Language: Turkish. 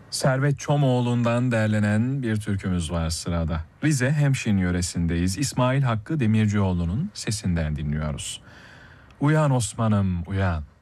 Servet Çomoğlu'ndan derlenen bir türkümüz var sırada. Rize Hemşin yöresindeyiz. İsmail Hakkı Demircioğlu'nun sesinden dinliyoruz. Uyan Osman'ım uyan.